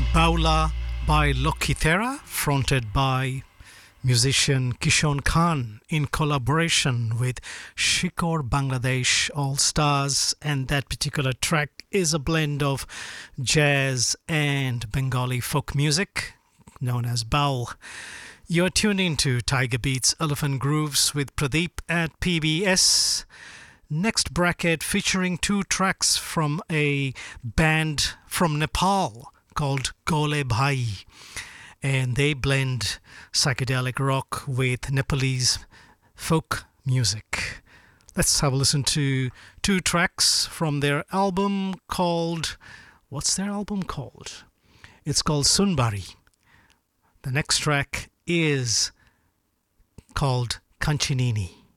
Baula by Lokithera, fronted by musician Kishon Khan in collaboration with Shikor Bangladesh All Stars, and that particular track is a blend of jazz and Bengali folk music known as Baul. You're tuned into Tiger Beats Elephant Grooves with Pradeep at PBS. Next bracket featuring two tracks from a band from Nepal called Gole Bhai, and they blend psychedelic rock with Nepalese folk music. Let's have a listen to two tracks from their album called... What's their album called? It's called Sunbari. The next track is called Kanchinini.